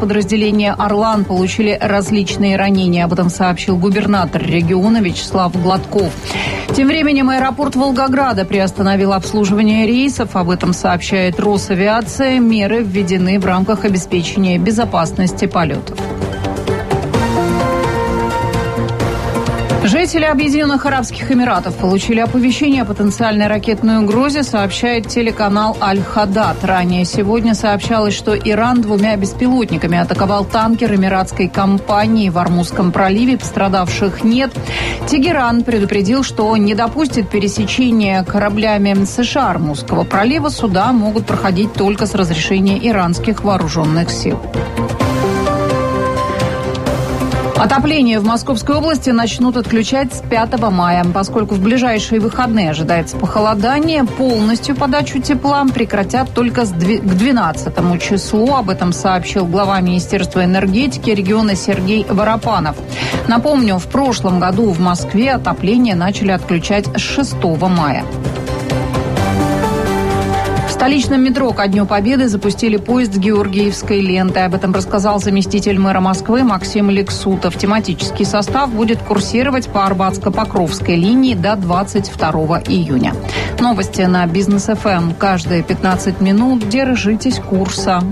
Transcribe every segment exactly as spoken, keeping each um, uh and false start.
спецподразделения «Орлан» получили различные ранения. Об этом сообщил губернатор региона Вячеслав Гладков. Тем временем аэропорт Волгограда приостановил обслуживание рейсов. Об этом сообщает Росавиация. Меры введены в рамках обеспечения безопасности полетов. Жители Объединенных Арабских Эмиратов получили оповещение о потенциальной ракетной угрозе, сообщает телеканал Аль-Хадад. Ранее сегодня сообщалось, что Иран двумя беспилотниками атаковал танкер эмиратской компании в Ормузском проливе. Пострадавших нет. Тегеран предупредил, что не допустит пересечения кораблями США Ормузского пролива. Суда могут проходить только с разрешения иранских вооруженных сил. Отопление в Московской области начнут отключать с пятого мая. Поскольку в ближайшие выходные ожидается похолодание, полностью подачу тепла прекратят только к двенадцатому числу. Об этом сообщил глава Министерства энергетики региона Сергей Воропанов. Напомню, в прошлом году в Москве отопление начали отключать с шестого мая. В столичном метро ко Дню Победы запустили поезд с Георгиевской лентой. Об этом рассказал заместитель мэра Москвы Максим Лексутов. Тематический состав будет курсировать по Арбатско-Покровской линии до двадцать второго июня. Новости на Бизнес эф эм. Каждые пятнадцать минут держитесь курса.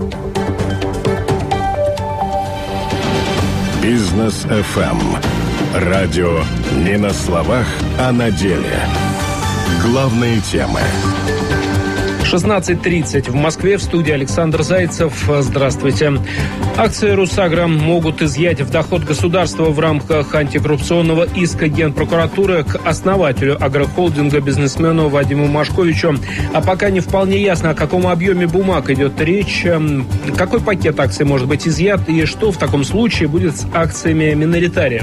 Бизнес эф эм. Радио не на словах, а на деле. Главные темы. шестнадцать тридцать в Москве, в студии Александр Зайцев. Здравствуйте. Акции «Русагра» могут изъять в доход государства в рамках антикоррупционного иска Генпрокуратуры к основателю агрохолдинга бизнесмену Вадиму Машковичу. А пока не вполне ясно, о каком объеме бумаг идет речь, какой пакет акций может быть изъят и что в таком случае будет с акциями миноритариев.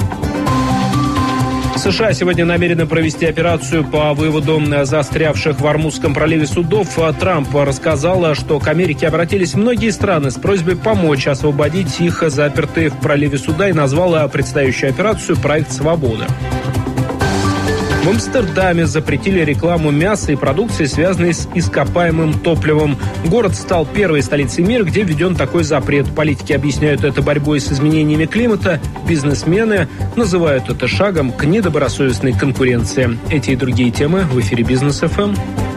США сегодня намерены провести операцию по выводу застрявших в Ормузском проливе судов. Трамп рассказал, что к Америке обратились многие страны с просьбой помочь освободить их запертые в проливе суда и назвал предстоящую операцию «Проект Свобода». В Амстердаме запретили рекламу мяса и продукции, связанной с ископаемым топливом. Город стал первой столицей мира, где введен такой запрет. Политики объясняют это борьбой с изменениями климата. Бизнесмены называют это шагом к недобросовестной конкуренции. Эти и другие темы в эфире Бизнес эф эм.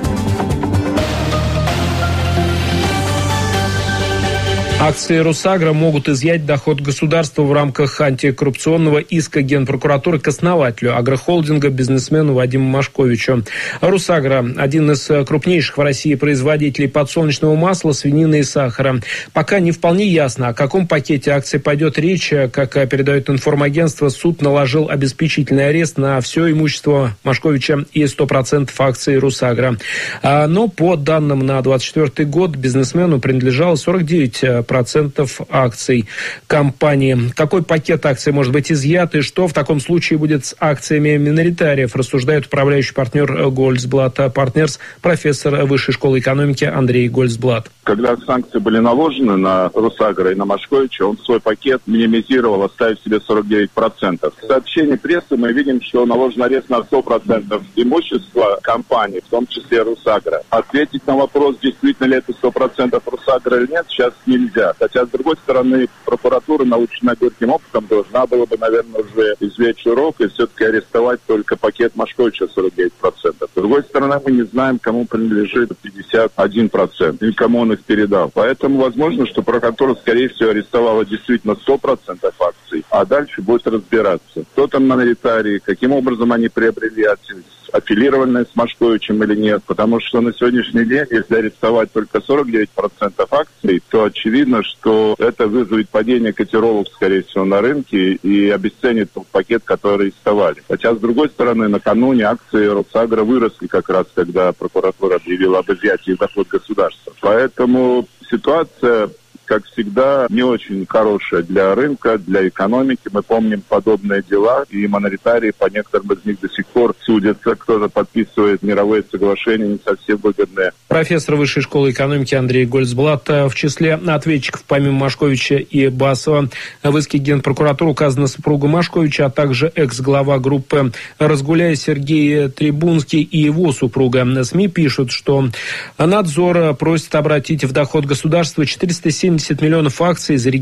Акции «Русагра» могут изъять доход государства в рамках антикоррупционного иска Генпрокуратуры к основателю агрохолдинга бизнесмену Вадиму Машковичу. «Русагра» – один из крупнейших в России производителей подсолнечного масла, свинины и сахара. Пока не вполне ясно, о каком пакете акций пойдет речь. Как передает информагентство, суд наложил обеспечительный арест на все имущество Машковича и сто процентов акций «Русагра». Но по данным на двадцать четвёртый год бизнесмену принадлежало сорок девять процентов акций компании. Какой пакет акций может быть изъят и что в таком случае будет с акциями миноритариев, рассуждает управляющий партнер Гольцблат Партнерс, профессор Высшей школы экономики Андрей Гольцблат. Когда санкции были наложены на Русагра и на Машковича, он свой пакет минимизировал, оставив себе сорок девять процентов. В сообщении прессы мы видим, что наложен арест на сто процентов имущества компании, в том числе Русагра. Ответить на вопрос, действительно ли это сто процентов Русагра или нет, сейчас нельзя. Хотя, с другой стороны, прокуратура, наученная горьким опытом, должна была бы, наверное, уже извлечь урок и все-таки арестовать только пакет Машковича сорок девять процентов. С другой стороны, мы не знаем, кому принадлежит пятьдесят один процент и кому он их передал. Поэтому возможно, что прокуратура, скорее всего, арестовала действительно сто процентов акций, а дальше будет разбираться, кто там миноритарии, каким образом они приобрели акции, аффилированные с Машковичем или нет. Потому что на сегодняшний день, если арестовать только сорок девять процентов акций, то очевидно, что это вызовет падение котировок, скорее всего, на рынке и обесценит тот пакет, который арестовали. Хотя, с другой стороны, накануне акции Русагра выросли как раз, когда прокуратура объявила об изъятии доход государства. Поэтому ситуация, как всегда, не очень хорошая для рынка, для экономики. Мы помним подобные дела, и монетарии по некоторым из них до сих пор судятся. Кто-то подписывает мировые соглашения не совсем выгодные. Профессор Высшей школы экономики Андрей Гольцблат. В числе ответчиков, помимо Машковича и Басова, в иске Генпрокуратуры указана супруга Машковича, а также экс-глава группы «Разгуляй» Сергей Трибунский и его супруга. СМИ пишут, что надзор просит обратить в доход государства четыреста семьдесят миллионов акций, зарегистрированных